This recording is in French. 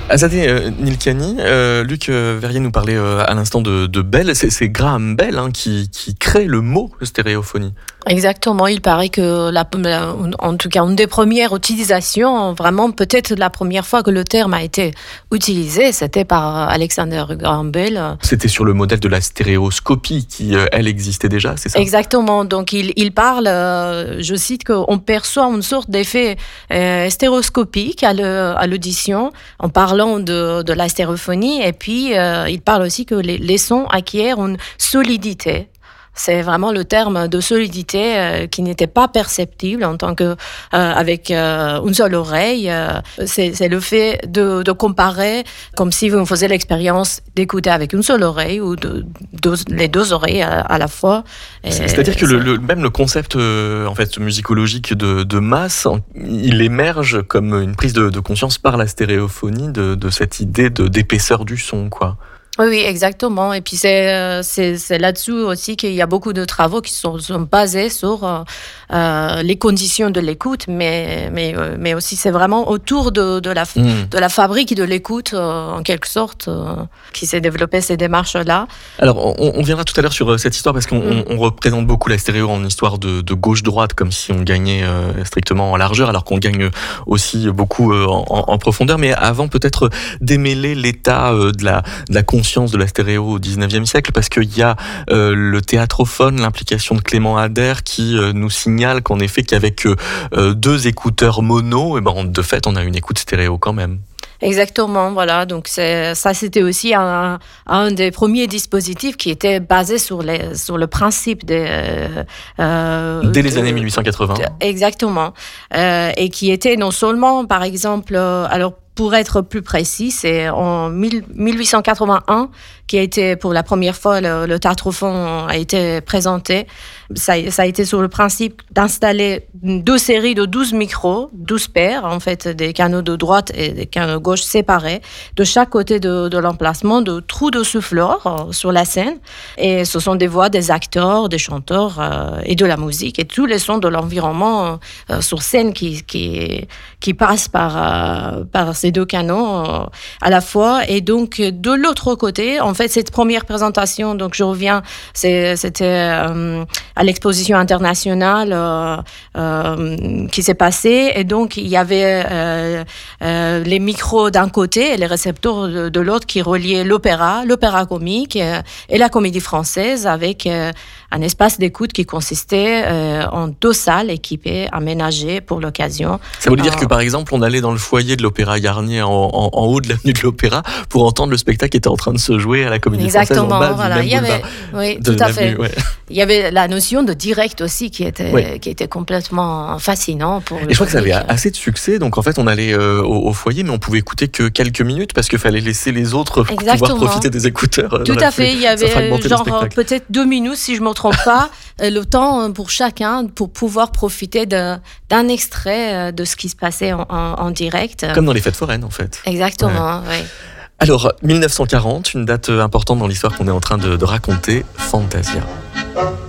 Azadeh Nilkani, Luc Verrier nous parlait à l'instant de Bell. C'est Graham Bell qui crée le mot stéréophonie. Exactement, il paraît que en tout cas une des premières utilisations, vraiment peut-être la première fois que le terme a été utilisé, c'était par Alexander Graham Bell. C'était sur le modèle de la stéréoscopie qui, elle, existait déjà, c'est ça? Exactement, donc il parle, je cite, qu'on perçoit une sorte d'effet stéréoscopique à l'audition en parlant de la stéréophonie, et puis il parle aussi que les sons acquièrent une solidité. C'est vraiment le terme de solidité qui n'était pas perceptible en tant que avec une seule oreille. C'est le fait de comparer comme si vous faisiez l'expérience d'écouter avec une seule oreille ou les deux oreilles à la fois. C'est-à-dire que même le concept en fait musicologique de masse, il émerge comme une prise de conscience par la stéréophonie de cette idée d'épaisseur du son, quoi. Oui, exactement. Et puis c'est là-dessus aussi qu'il y a beaucoup de travaux qui sont basés sur les conditions de l'écoute, mais aussi c'est vraiment autour de la fabrique de l'écoute, en quelque sorte, qui s'est développée ces démarches-là. Alors, on viendra tout à l'heure sur cette histoire, parce qu'on représente beaucoup la stéréo en histoire de gauche-droite, comme si on gagnait strictement en largeur, alors qu'on gagne aussi beaucoup en profondeur. Mais avant, peut-être démêler l'état de la conscience de la stéréo au 19e siècle, parce qu'il y a le théâtrophone, l'implication de Clément Ader, qui nous signale qu'en effet, qu'avec deux écouteurs mono, de fait, on a une écoute stéréo quand même. Exactement, voilà. Donc c'était aussi un des premiers dispositifs qui était basé sur le principe dès les années 1880. Exactement, et qui était non seulement, par exemple, alors pour être plus précis, c'est en 1881 qui a été pour la première fois le théâtrophone a été présenté. Ça a été sur le principe d'installer deux séries de 12 micros, 12 paires, en fait, des canaux de droite et des canaux de gauche séparés, de chaque côté de l'emplacement, de trous de souffleurs sur la scène. Et ce sont des voix des acteurs, des chanteurs et de la musique, et tous les sons de l'environnement sur scène qui passent par ces deux canaux à la fois. Et donc, de l'autre côté, en fait, cette première présentation, donc je reviens, c'était à l'exposition internationale qui s'est passée, et donc il y avait les micros d'un côté et les récepteurs de l'autre qui reliaient l'opéra comique et la comédie française, avec un espace d'écoute qui consistait en deux salles équipées, aménagées pour l'occasion. Ça voulait dire que, par exemple, on allait dans le foyer de l'Opéra Garnier en haut de l'avenue de l'Opéra pour entendre le spectacle qui était en train de se jouer à la Comédie Française en bas du même boulevard. Oui, tout à fait. Ouais. Il y avait la notion de direct aussi qui était complètement fascinant. Et je crois que ça avait assez de succès, donc en fait on allait au foyer, mais on pouvait écouter que quelques minutes parce qu'il fallait laisser les autres pouvoir profiter des écouteurs. Tout à fait, il y avait genre peut-être 2 minutes, si je ne me trompe pas, le temps pour chacun pour pouvoir profiter d'un extrait de ce qui se passait en direct. Comme dans les fêtes foraines en fait. Exactement, oui. Alors, 1940, une date importante dans l'histoire qu'on est en train de raconter, Fantasia.